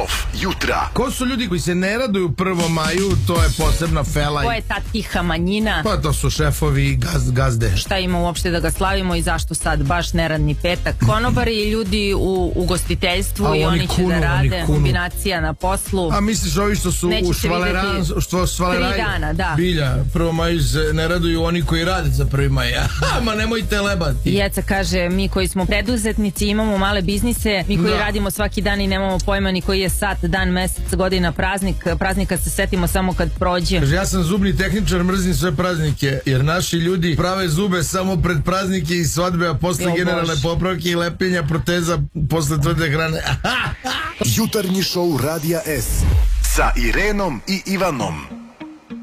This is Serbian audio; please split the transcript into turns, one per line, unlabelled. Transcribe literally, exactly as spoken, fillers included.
Best-of jutra.
Ko su ljudi koji se ne raduju prvom maju, to je posebna fela.
Ko je ta tiha manjina?
Pa to su šefovi i gaz, gazde.
Šta ima uopšte da ga slavimo i zašto sad baš neradni petak? Konobari i ljudi u ugostiteljstvu
A
i
oni
oni će
kunu,
da
oni
rade,
kunu.
kombinacija na poslu.
A misliš ovi što su
Neće
u
se
Švaleran,
videti
što Švaleraj,
tri dana, da.
Bilja, prvo maju se ne raduju oni koji rade za prvi maj. Aha, ma nemojte lebati.
Jeca kaže, mi koji smo preduzetnici, imamo male biznise, mi koji
Da.
radimo svaki dan i nemamo pojma ni koji je sat, dan, mesec, godina, praznik. Praznika se setimo samo kad prođe.
Kaže, ja sam zubni tehničar, mrzim sve praznike, jer naši ljudi prave zube samo pred praznike i svadbe, a posle
Jo,
generalne
Bože.
popravke i lepljenja proteza posle tvrde hrane.
Jutarnji šou Radija S sa Irenom i Ivanom.